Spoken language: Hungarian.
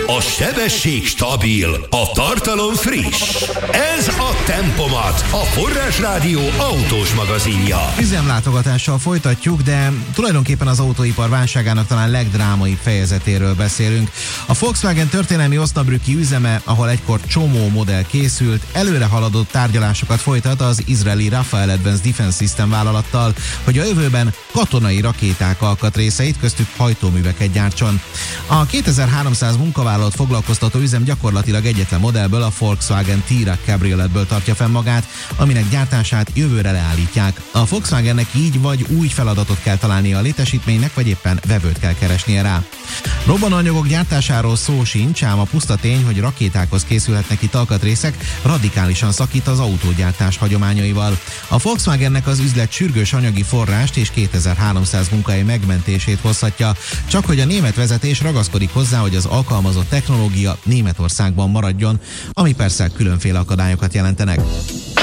a sebesség stabil, a tartalom friss. Ez a Tempomat, a Forrás Rádió autós magazinja. Üzemlátogatással folytatjuk, de tulajdonképpen az autóipar válságának talán legdrámaibb fejezetéről beszélünk. A Volkswagen történelmi Osnabrücki üzeme, ahol egykor csomó modell készült, előre haladott tárgyalásokat folytat az izraeli Rafael Advanced Defense System vállalattal, hogy a jövőben katonai rakéták alkatrészeit, köztük hajtóműveket gyártson. A 2300 munkavállalat foglalkoztató üzem gyakorlatilag egyetlen modellből, a Volkswagen T-Roc Cabrioletből tartja fenn magát, aminek gyártását jövőre leállítják. A Volkswagennek így vagy új feladatot kell találnia a létesítménynek, vagy éppen vevőt kell keresnie rá. Robbanóanyagok gyártásáról szó sincs, ám a puszta tény, hogy rakétákhoz készülhetnek itt alkatrészek, radikálisan szakít az autógyártás hagyományaival. A Volkswagennek az üzlet sürgős anyagi forrást és 2300 munkahely megmentését hozhatja, csak hogy a német vezetés ragaszkodik hozzá, hogy az alkalmazott technológia Németországban maradjon, ami persze különféle akadályokat jelentenek.